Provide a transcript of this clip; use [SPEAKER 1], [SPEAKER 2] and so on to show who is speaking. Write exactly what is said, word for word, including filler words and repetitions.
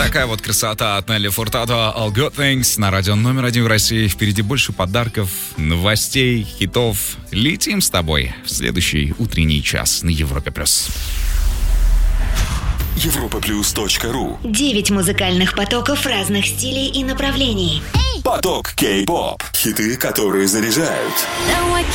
[SPEAKER 1] Такая вот красота от Нелли Фуртадо. All Good Things на радио номер один в России. Впереди больше подарков, новостей, хитов. Летим с тобой в следующий утренний час на Европе+.
[SPEAKER 2] европа плюс точка ру.
[SPEAKER 3] Девять музыкальных потоков разных стилей и направлений.
[SPEAKER 2] Поток кей-поп. Хиты, которые заряжают.